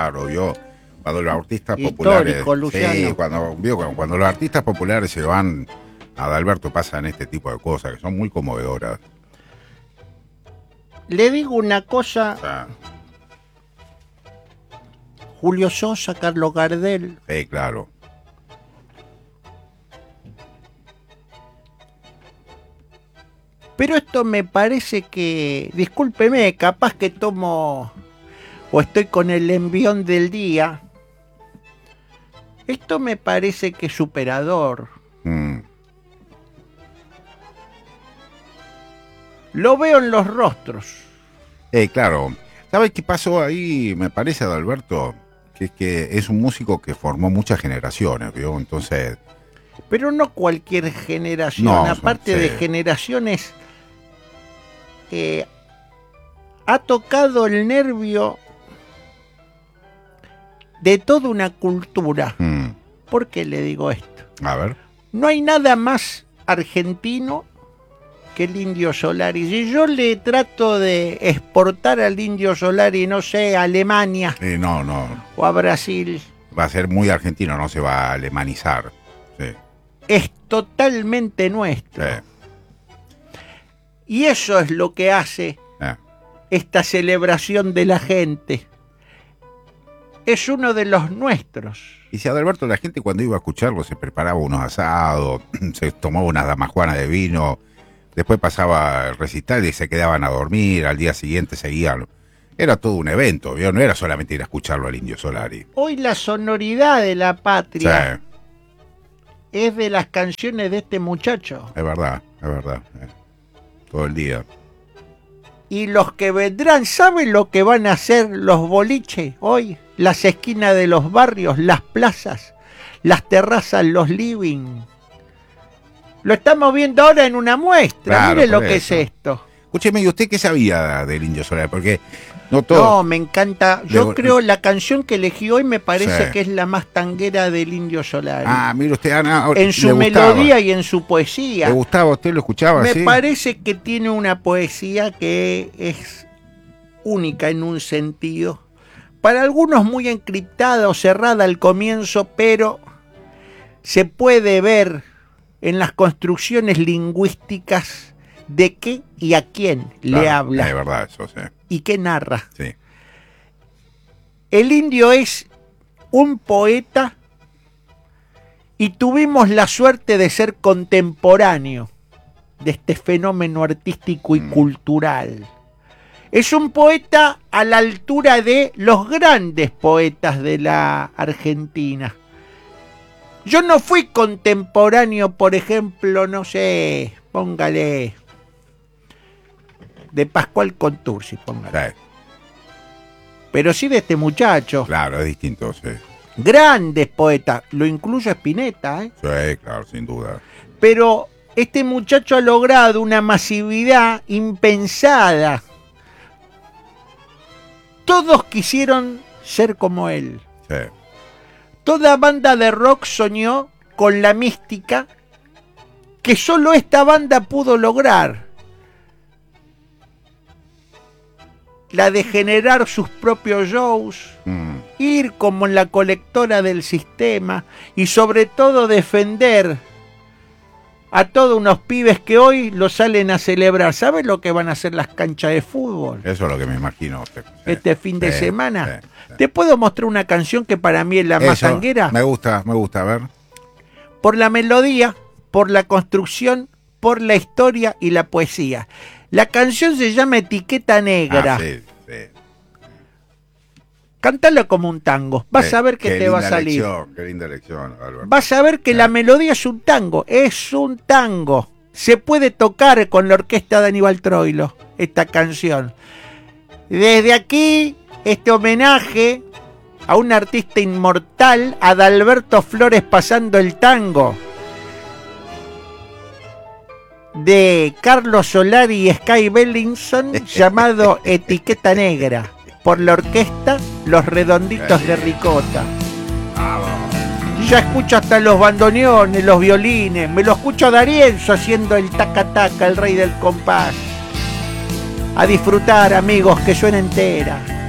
Claro, yo cuando los artistas populares, histórico, Luciano. sí, cuando los artistas populares se van a Adalberto pasan este tipo de cosas que son muy conmovedoras. Le digo una cosa, O sea, Julio Sosa, Carlos Gardel, sí, claro. pero esto me parece que, discúlpeme, capaz que tomo o estoy con el envión del día. Esto me parece que es superador. Lo veo en los rostros. Claro. ¿Sabes qué pasó ahí? Me parece, Adalberto, que es un músico que formó muchas generaciones, ¿vio? Entonces... Pero no cualquier generación, No, aparte sí. de generaciones, ha tocado el nervio de toda una cultura. ¿Por qué le digo esto? A ver. No hay nada más argentino que el Indio Solari. Si yo le trato de exportar al Indio Solari, no sé, a Alemania No. o a Brasil, Va a ser muy argentino, no se va a alemanizar. Sí. es totalmente nuestro. Sí. Y eso es lo que hace esta celebración de la gente. Es uno de los nuestros. Y si Adalberto, la gente cuando iba a escucharlo se preparaba unos asados, se tomaba unas damajuanas de vino, después pasaba el recital y se quedaban a dormir, al día siguiente seguían. Era todo un evento, ¿vio? No era solamente ir a escucharlo al Indio Solari. Hoy la sonoridad de la patria es de las canciones de este muchacho. Es verdad. Todo el día. Y los que vendrán, ¿saben lo que van a hacer los boliches hoy? Las esquinas de los barrios, las plazas, las terrazas, los living. Lo estamos viendo ahora en una muestra. Claro, Mire lo por que eso. es esto. Escúcheme, ¿y usted qué sabía del Indio Solari? Porque no todo... No, me encanta. Yo Le- creo la canción que elegí hoy me parece Sí. que es la más tanguera del Indio Solari. mire usted, Ana, En su melodía y en su poesía. ¿Le gustaba a usted? ¿Lo escuchaba? Me ¿Sí? parece que tiene una poesía que es única en un sentido. Para algunos muy encriptada o cerrada al comienzo, pero se puede ver en las construcciones lingüísticas de qué y a quién le habla. Es verdad, eso sí. Y qué narra. Sí. El Indio es un poeta y tuvimos la suerte de ser contemporáneo de este fenómeno artístico y cultural. Es un poeta a la altura de los grandes poetas de la Argentina. Yo no fui contemporáneo, por ejemplo, no sé, póngale, de Pascual Contursi, póngale. Sí. Pero sí de este muchacho. Claro, es distinto, sí. Grandes poetas, lo incluyo a Spinetta, ¿eh? Sí, claro, sin duda. Pero este muchacho ha logrado una masividad impensada. Todos quisieron ser como él. Sí. Toda banda de rock soñó con la mística que solo esta banda pudo lograr. La de generar sus propios shows, ir como en la colectora del sistema y sobre todo defender a todos unos pibes que hoy lo salen a celebrar. ¿Sabes lo que van a hacer las canchas de fútbol Eso es lo que me imagino. Sí. este fin de semana? Sí. ¿Te puedo mostrar una canción que para mí es la más Eso, tanguera? me gusta, a ver. Por la melodía, por la construcción, por la historia y la poesía. La canción se llama Etiqueta Negra. Sí. Cántalo como un tango. Vas a ver que te va a salir. Qué linda elección, Alberto. Vas a ver que la melodía es un tango. Es un tango. Se puede tocar con la orquesta de Aníbal Troilo esta canción. Desde aquí, este homenaje a un artista inmortal, Adalberto Flores pasando el tango, de Carlos Solari y Sky Bellinson, llamado Etiqueta Negra, por la orquesta Los Redonditos de Ricota. Ya escucho hasta los bandoneones, los violines, me lo escucho a D'Arienzo haciendo el taca-taca, el rey del compás. A disfrutar, amigos, que suena entera.